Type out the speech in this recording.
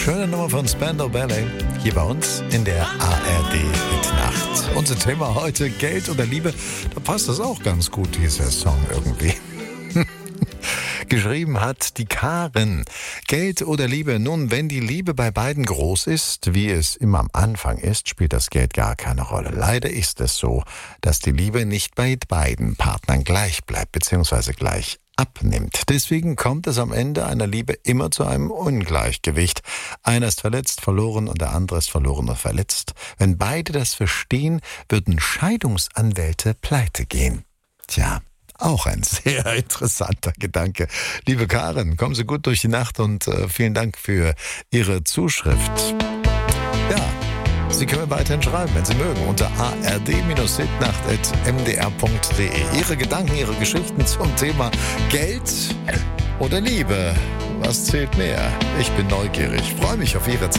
Schöne Nummer von Spandau Ballet hier bei uns in der ARD Mitnacht. Unser Thema heute, Geld oder Liebe. Da passt das auch ganz gut, dieser Song irgendwie. Geschrieben hat die Karen. Geld oder Liebe? Nun, wenn die Liebe bei beiden groß ist, wie es immer am Anfang ist, spielt das Geld gar keine Rolle. Leider ist es so, dass die Liebe nicht bei beiden Partnern gleich bleibt, beziehungsweise gleich abnimmt. Deswegen kommt es am Ende einer Liebe immer zu einem Ungleichgewicht. Einer ist verletzt, verloren und der andere ist verloren und verletzt. Wenn beide das verstehen, würden Scheidungsanwälte pleite gehen. Tja, auch ein sehr interessanter Gedanke. Liebe Karen, kommen Sie gut durch die Nacht und vielen Dank für Ihre Zuschrift. Ja, Sie können weiterhin schreiben, wenn Sie mögen, unter ard-hitnacht@mdr.de. Ihre Gedanken, Ihre Geschichten zum Thema Geld oder Liebe. Was zählt mehr? Ich bin neugierig, freue mich auf Ihre Zeit.